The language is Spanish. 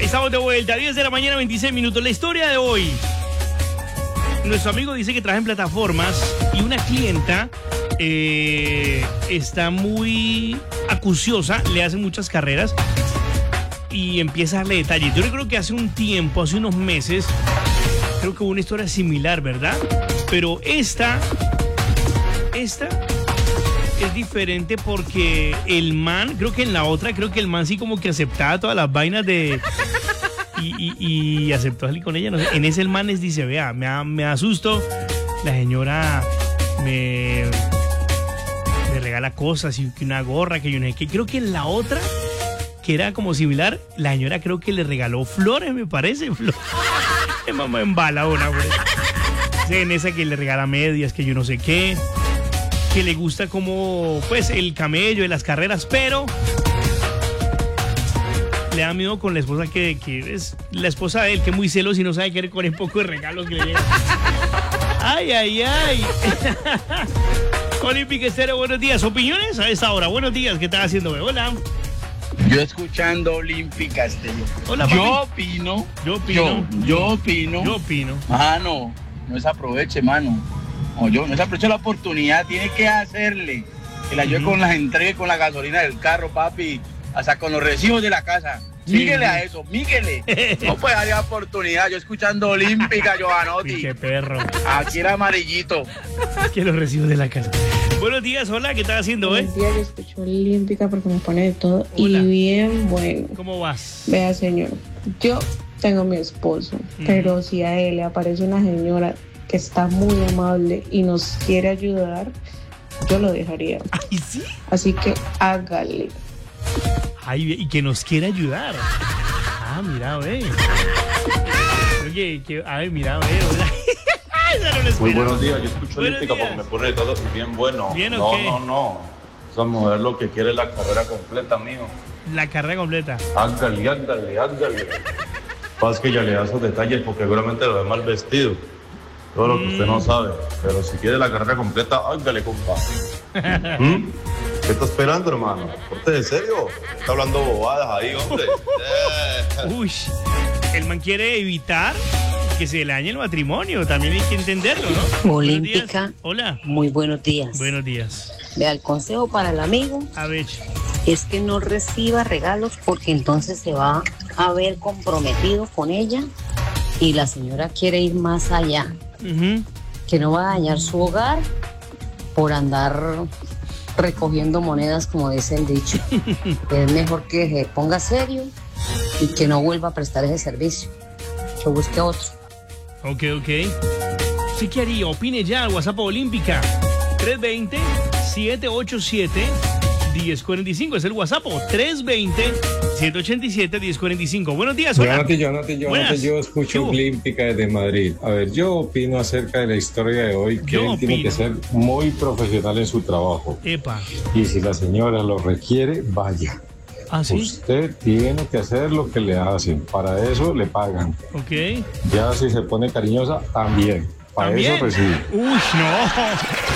Estamos de vuelta, 10 de la mañana, 26 minutos. La historia de hoy. Nuestro amigo dice que trabaja en plataformas y una clienta está muy acuciosa, le hace muchas carreras y empieza a darle detalles. Yo creo que hace un tiempo, hace unos meses, creo que hubo una historia similar, ¿verdad? Pero esta es diferente porque el man, creo que en la otra, creo que el man sí como que aceptaba todas las vainas de... Y aceptó salir con ella. No sé. En ese el man les dice, vea, me asusto. La señora me regala cosas y una gorra que yo no sé qué. Creo que en la otra, que era como similar, la señora creo que le regaló flores, me parece. Flores. Mamá embala una, güey. Sí, en esa que le regala medias, que yo no sé qué. Que le gusta como, pues, el camello de las carreras, pero... le da miedo con la esposa que es la esposa de él, que es muy celosa y no sabe qué con el poco de regalos que le llegan. Ay. Olímpica Estéreo, buenos días. ¿Opiniones a esta hora? Buenos días, ¿qué estás haciendo? Hola. Yo escuchando Olímpica Estéreo. Hola, papi. Yo opino. Mano, no desaproveche, mano. No desaproveche la oportunidad, tiene que hacerle. Que la ayude con las entregas, con la gasolina del carro, papi. Hasta con los recibos de la casa. Míguele a eso, míguele. No puede darle oportunidad. Yo escuchando Olímpica, Giovanotti. Qué perro. Aquí el amarillito. Que los recibos de la casa. Buenos días, hola, ¿qué estás haciendo, Buenos días, yo escucho Olímpica porque me pone de todo. Hola. Y bien bueno. ¿Cómo vas? Vea, señor, yo tengo mi esposo, pero si a él le aparece una señora que está muy amable y nos quiere ayudar, yo lo dejaría. ¿Ay, sí? Así que hágale. Ay, y que nos quiere ayudar. Ah, mira, ve. Oye, mira, ve. Muy buenos días, yo escucho Buenos Olímpica días. porque me pone de todo bien bueno. ¿Bien o qué? No. Esa mujer lo que quiere es la carrera completa, mijo. La carrera completa. Hágale. Pasa que ya le da esos detalles porque seguramente lo ve mal vestido. Todo lo que usted no sabe. Pero si quiere la carrera completa, hágale, compa. ¿Qué está esperando, hermano? ¿Porte de serio? Está hablando bobadas ahí, hombre. Uy, el man quiere evitar que se le dañe el matrimonio. También hay que entenderlo, ¿no? Olímpica. Hola. Muy buenos días. Buenos días. Vea, el consejo para el amigo A ver. es que no reciba regalos porque entonces se va a ver comprometido con ella y la señora quiere ir más allá. Que no va a dañar su hogar por andar recogiendo monedas, como dice el dicho. Es mejor que se ponga serio y que no vuelva a prestar ese servicio. Que busque otro. Ok. ¿Sí qué haría? Opine ya al WhatsApp Olímpica. 320-787-1045. Es el WhatsApp. 320-787-1045. Buenos días, hola. Buenas. Yo escucho ¿Qué hubo? Olímpica desde Madrid. A ver, yo opino acerca de la historia de hoy que Yo él tiene opino. que ser muy profesional en su trabao. Epa. Y si la señora lo requiere, vaya. ¿Ah, sí? Usted tiene que hacer lo que le hacen. Para eso le pagan. Ok. Ya si se pone cariñosa, también. Para ¿También? eso recibe. Uy, no.